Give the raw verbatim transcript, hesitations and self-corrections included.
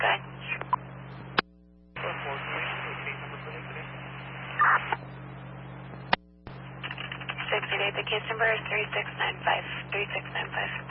Good. six eight eight, the case number is three six nine five. three six nine five.